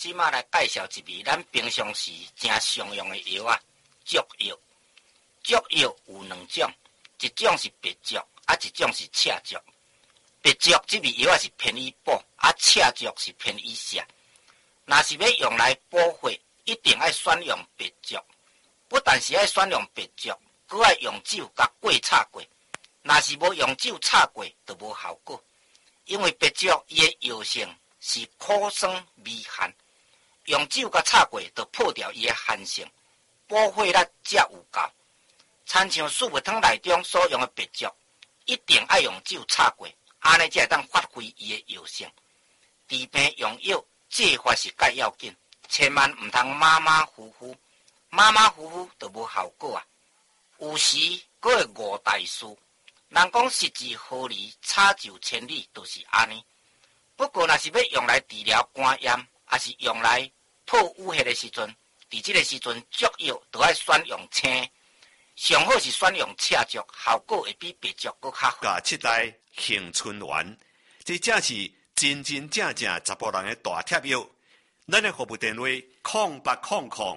即马来介绍一味咱平常时正常用的药啊，足药。足药有两种，一种是白足，一种是赤足。白足这味药是偏于补，赤足是偏于泻。若是要用来补血，一定要选用白足。不但是要选用白足，搁要用酒甲过炒过。若是无用酒炒过，就无效果。因为白足伊的药性是苦酸微寒，用酒甲炒过，就破掉伊的寒性，补血力才有够。亲像四物汤内中所用的白足，一定要用酒炒过，安尼才会当发挥伊的药性。治病用药，戒法是介要紧，千万毋通马马虎虎，就无效果啊。有时佫会误大事，人讲失之毫厘，差就千里，就是安尼。不过若是要用来治疗肝炎，还是用来破淤血的时阵，伫这个时阵足药就要选用青。上好是选用赤足，效果会比白足佫较好。 甲七代杏春丸，这正是真正正查甫人的大贴药。咱的服务电话：0800